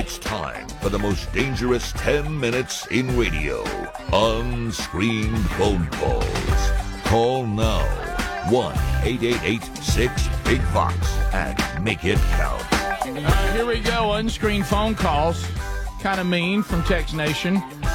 It's time for the most dangerous 10 minutes in radio. Unscreened phone calls. Call now. 1-888-6-BIG-FOX and make it count. Here we go. Unscreened phone calls. Kind of mean from Text Nation.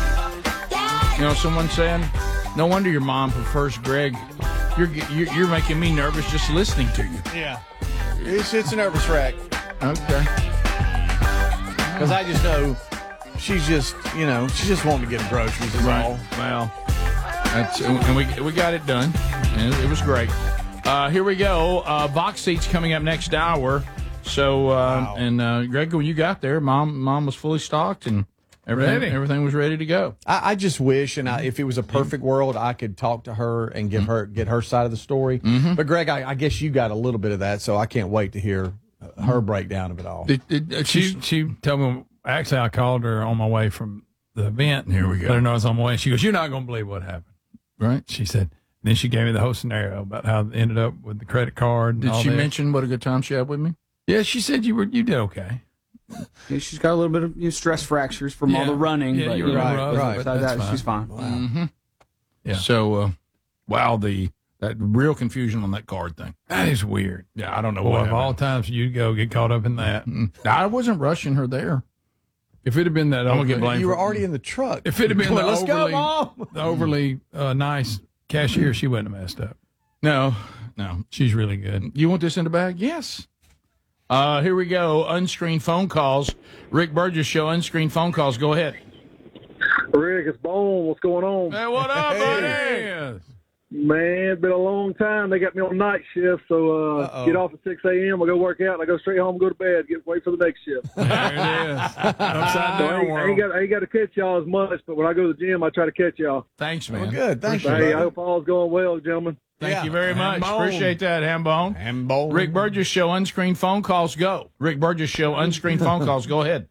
You know, someone saying, no wonder your mom prefers Greg. You're making me nervous just listening to you. Yeah. It's a nervous wreck. Okay. Because I just know she's just wanting to get groceries is all. Well, and we got it done, and it was great. Here we go. Box seats coming up next hour. So, Wow. and Greg, when you got there, mom was fully stocked and everything was ready to go. I just wish, and if it was a perfect world, I could talk to her and get her side of the story. Mm-hmm. But Greg, I guess you got a little bit of that, so I can't wait to hear her breakdown of it all. She told me, actually, I called her on my way from the event. Here we go. Let her know I was on my way. She goes, "You're not going to believe what happened." Right? She said, then she gave me the whole scenario about how it ended up with the credit card. And Did all she that. mention what a good time she had with me? Yeah, she said you did okay. Yeah, she's got a little bit of stress fractures from all the running. Yeah, but, you were right. Besides That's that, fine. she's fine. Wow. Mm-hmm. Yeah. So, wow, that real confusion on that card thing. That is weird. Yeah, I don't know Boy, what of all happened. times you go get caught up in that. I wasn't rushing her there. If it had been that, I'm gonna get blamed. You were already in the truck. If it had been Let's go, Mom. the overly nice cashier, she wouldn't have messed up. No. She's really good. You want this in the bag? Yes. Here we go. Unscreened phone calls. Rick Burgess Show, unscreened phone calls. Go ahead. Rick, it's Bone. What's going on? Hey, what up, buddy? Man, it's been a long time. They got me on night shift, so get off at 6 a.m. I go work out, and I go straight home, go to bed, wait for the next shift. There it is. Upside So down I world. ain't got to catch y'all as much, but when I go to the gym, I try to catch y'all. Thanks, man. Well, good. Thank you. Hey, I brother. hope all's going well, gentlemen. Thank you very much. Hambone. Appreciate that, Hambone. Hambone. Rick Burgess Show, unscreened phone calls. Go. Rick Burgess Show, unscreened phone calls. Go ahead.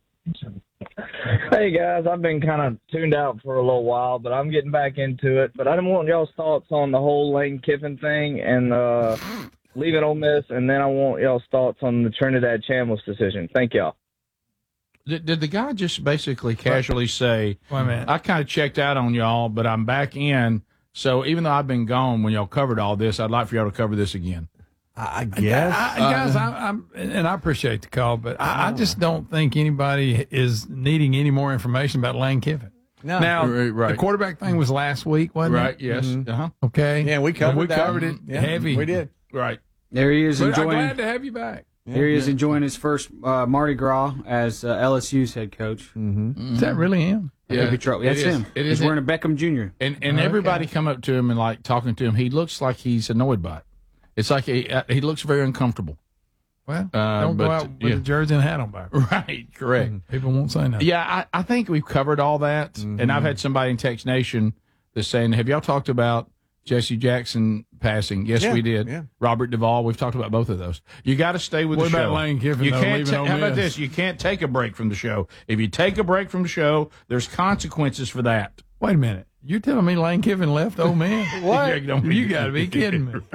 Hey guys, I've been kind of tuned out for a little while, but I'm getting back into it. But I didn't want y'all's thoughts on the whole Lane Kiffin thing and leaving Ole Miss, and then I want y'all's thoughts on the Trinidad Chambliss decision. Thank y'all. Did the guy just basically casually say, Wait a minute. I kind of checked out on y'all, but I'm back in. So even though I've been gone when y'all covered all this, I'd like for y'all to cover this again. I guess. Guys, I appreciate the call, but I just don't think anybody is needing any more information about Lane Kiffin. No. Now, Right. the quarterback thing was last week, wasn't it? Yes. Uh-huh. Okay. Yeah, we covered we that. covered it Yeah, heavy. we did. Right. There he is But I'm enjoying. glad to have you back. Here he is enjoying his first Mardi Gras as LSU's head coach. Is that really him? Yeah, That's it is. him. It He's is. wearing a Beckham Jr. And Okay. everybody come up to him and like talking to him. He looks like he's annoyed by it. It's like he looks very uncomfortable. Well, don't go but, out with yeah. a jersey and a hat on back. Right. Correct. People won't say nothing. Yeah, I think we've covered all that. And I've had somebody in Text Nation that's saying, have y'all talked about Jesse Jackson passing? Yes, Yeah, we did. yeah. Robert Duvall, we've talked about both of those. You got to stay with What the about show. Lane Kiffin, You though, can't leaving Ole how about Miss? this? You can't take a break from the show. If you take a break from the show, there's consequences for that. Wait a minute. You're telling me Lane Kiffin left Ole Miss? What? You got to be kidding me.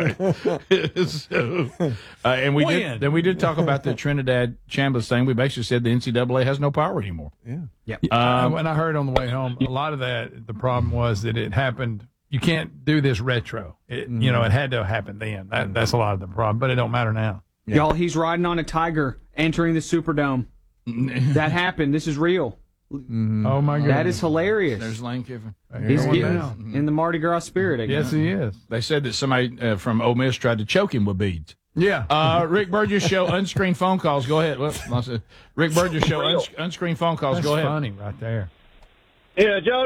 So, and we When? did talk about the Trinidad Chambliss thing. We basically said the NCAA has no power anymore. When I heard on the way home, a lot of that, the problem was that it happened. You can't do this retro. It had to happen then. That's a lot of the problem, but it don't matter now. Y'all, he's riding on a tiger entering the Superdome. That happened. This is real. Oh my God, That is hilarious. There's Lane Kiffin. He's Going getting down. in the Mardi Gras spirit again. Yes, he is. They said that somebody from Ole Miss tried to choke him with beads. Yeah. Rick Burgess Show, unscreened phone calls. Go ahead. Rick Burgess Show, unscreened phone calls. That's Go ahead. funny right there. Yeah, Joe.